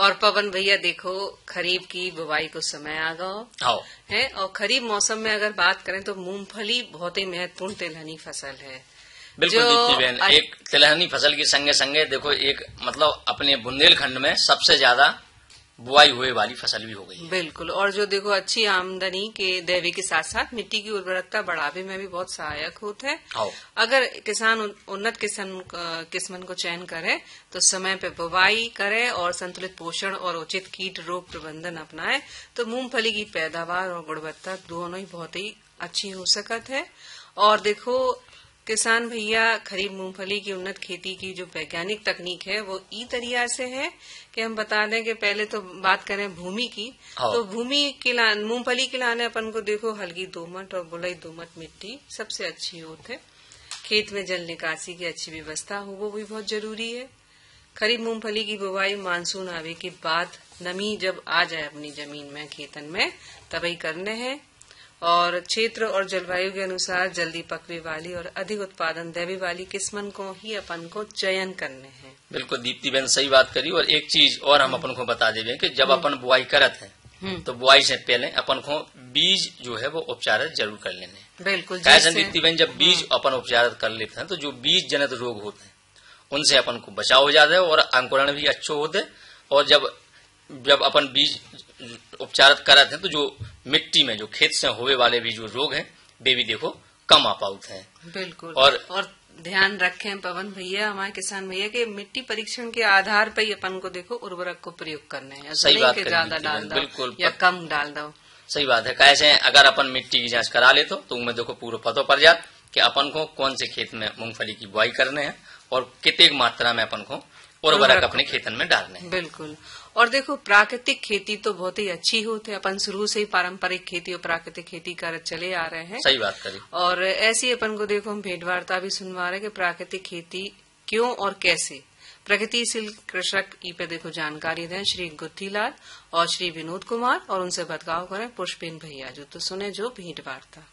और पवन भैया देखो, खरीफ की बुवाई को समय आ गया है और खरीफ मौसम में अगर बात करें तो मूंगफली बहुत ही महत्वपूर्ण तिलहनी फसल है। बिल्कुल दीप्ति बहन, एक तिलहनी फसल के संगे संगे देखो एक मतलब अपने बुंदेलखंड में सबसे ज्यादा बुआई हुए वाली फसल भी हो गई है। बिल्कुल, और जो देखो अच्छी आमदनी के देवे के साथ साथ मिट्टी की उर्वरकता बढ़ावे में भी बहुत सहायक होता है। अगर किसान उन्नत किस्मन को चयन करे तो समय पे बुवाई करे और संतुलित पोषण और उचित कीट रोग प्रबंधन अपनाए तो मूंगफली की पैदावार और गुणवत्ता दोनों ही बहुत ही अच्छी हो सकत है। और देखो किसान भैया, खरीफ मूंगफली की उन्नत खेती की जो वैज्ञानिक तकनीक है वो ई तरीका से है कि हम बता दें कि पहले तो बात करें भूमि की, तो भूमि के मूंगफली के लाने अपन को देखो हल्की दोमट और बुलाई दोमट मिट्टी सबसे अच्छी होती है। खेत में जल निकासी की अच्छी व्यवस्था हो वो भी बहुत जरूरी है। खरीफ मूंगफली की बुवाई मानसून आवे के बाद नमी जब आ जाए अपनी जमीन में खेतन में तभी करने हैं और क्षेत्र और जलवायु के अनुसार जल्दी पकने वाली और अधिक उत्पादन देवे वाली किस्मन को ही अपन को चयन करने हैं। बिल्कुल दीप्ति बहन सही बात करी। और एक चीज और हम अपन को बता देवे कि जब अपन बुआई करत हैं तो बुआई से पहले अपन को बीज जो है वो उपचारित जरूर कर लेने। बिल्कुल कैसे दीप्ति बहन, जब बीज अपन उपचारित कर लेते हैं तो जो बीज जनित रोग होते हैं उनसे अपन को बचाव हो जाता है और अंकुरण भी अच्छे होते। और जब अपन बीज उपचारित करते हैं तो जो मिट्टी में जो खेत से होवे वाले भी जो रोग हैं वे भी देखो कम आ पाते हैं। बिल्कुल, और ध्यान रखें पवन भैया, हमारे किसान भैया के मिट्टी परीक्षण के आधार पर ही अपन को देखो उर्वरक को प्रयोग करने हैं। सही बात है, ज्यादा डाल दो बिल्कुल या कम डाल दो। सही बात है। कैसे अगर अपन मिट्टी की जांच करा ले तो उनमें देखो पूरा पता पड़ जात कि अपन को कौन से खेत में मूंगफली की बुआई करने हैं और कितने मात्रा में अपन को उर्वरक अपने खेतन में डालने हैं। बिल्कुल, और देखो प्राकृतिक खेती तो बहुत ही अच्छी होती है। अपन शुरू से ही पारंपरिक खेती और प्राकृतिक खेती कर चले आ रहे हैं। सही बात करी। और ऐसी अपन को देखो हम भेंट वार्ता भी सुनवा रहे कि प्राकृतिक खेती क्यों और कैसे। प्रगतिशील कृषक ई पे देखो जानकारी दें श्री गुत्थीलाल और श्री विनोद कुमार और उनसे बदलाव करें पुष्पेन भैया जो। तो सुने जो भेंट वार्ता।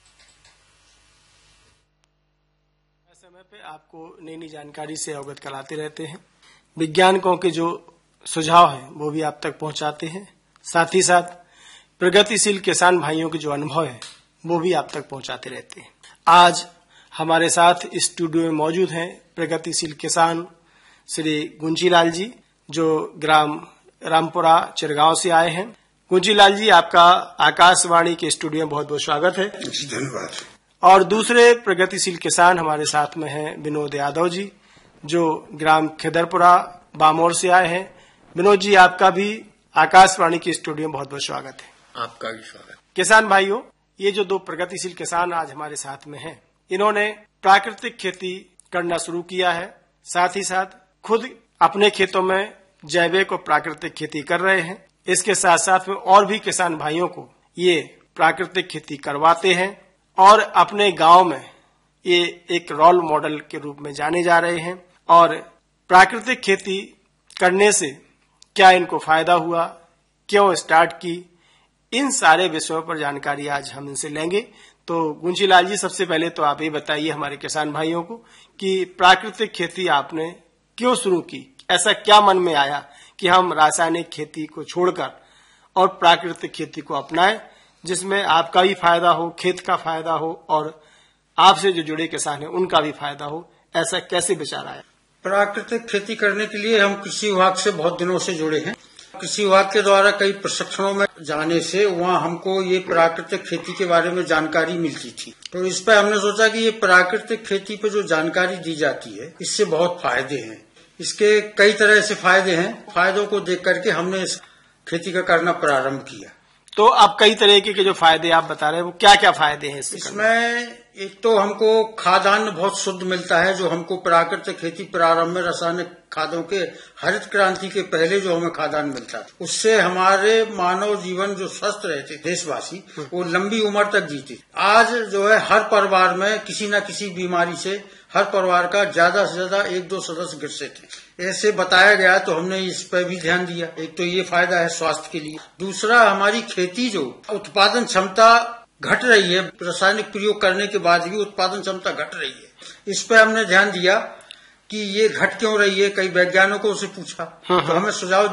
समय पे आपको नई नई जानकारी से अवगत कराते रहते हैं। वैज्ञानिकों के जो सुझाव हैं वो भी आप तक पहुंचाते हैं। साथ ही साथ प्रगतिशील किसान भाइयों के जो अनुभव है वो भी आप तक पहुंचाते रहते हैं। आज हमारे साथ स्टूडियो में मौजूद हैं प्रगतिशील किसान श्री गुंजीलाल जी जो ग्राम रामपुरा चिरगांव से आए हैं। गुंजीलाल जी, आपका आकाशवाणी के स्टूडियो में बहुत बहुत स्वागत है। धन्यवाद। और दूसरे प्रगतिशील किसान हमारे साथ में हैं विनोद यादव जी जो ग्राम खिदरपुरा बामोर से आए हैं। विनोद जी, आपका भी आकाशवाणी के स्टूडियो में बहुत बहुत स्वागत है। आपका भी स्वागत। किसान भाइयों, ये जो दो प्रगतिशील किसान आज हमारे साथ में हैं, इन्होंने प्राकृतिक खेती करना शुरू किया है। साथ ही साथ खुद अपने खेतों में जैविक और प्राकृतिक खेती कर रहे हैं। इसके साथ साथ में और भी किसान भाइयों को ये प्राकृतिक खेती करवाते हैं और अपने गांव में ये एक रोल मॉडल के रूप में जाने जा रहे हैं। और प्राकृतिक खेती करने से क्या इनको फायदा हुआ, क्यों स्टार्ट की, इन सारे विषयों पर जानकारी आज हम इनसे लेंगे। तो गुंजीलाल जी, सबसे पहले तो आप ये बताइए हमारे किसान भाइयों को कि प्राकृतिक खेती आपने क्यों शुरू की, ऐसा क्या मन में आया कि हम रासायनिक खेती को छोड़कर और प्राकृतिक खेती को अपनाएं जिसमें आपका भी फायदा हो, खेत का फायदा हो और आपसे जो जुड़े किसान हैं उनका भी फायदा हो, ऐसा कैसे विचार आया? प्राकृतिक खेती करने के लिए हम कृषि विभाग से बहुत दिनों से जुड़े हैं। कृषि विभाग के द्वारा कई प्रशिक्षणों में जाने से वहाँ हमको ये प्राकृतिक खेती के बारे में जानकारी मिलती थी। तो इस पर हमने सोचा कि ये प्राकृतिक खेती पे जो जानकारी दी जाती है इससे बहुत फायदे हैं। इसके कई तरह से फायदे हैं। फायदों को देख करके हमने इस खेती का करना प्रारंभ किया। तो अब कई तरह के जो फायदे आप बता रहे हैं वो क्या क्या फायदे हैं इसमें? एक तो हमको खाद्यान्न बहुत शुद्ध मिलता है जो हमको प्राकृतिक खेती प्रारंभ में रासायनिक खादों के हरित क्रांति के पहले जो हमें खाद्यान्न मिलता था उससे हमारे मानव जीवन जो स्वस्थ रहते देशवासी वो लंबी उम्र तक जीते। आज जो है हर परिवार में किसी न किसी बीमारी से हर परिवार का ज्यादा से ज्यादा 1-2 सदस्य ग्रसित है। ऐसे बताया गया तो हमने इस पर भी ध्यान दिया। एक तो ये फायदा है स्वास्थ्य के लिए। दूसरा, हमारी खेती जो उत्पादन क्षमता घट रही है, रासायनिक प्रयोग करने के बाद भी उत्पादन क्षमता घट रही है। इस पर हमने ध्यान दिया कि ये घट क्यों रही है। कई वैज्ञानिकों से पूछा तो हमें सुझाव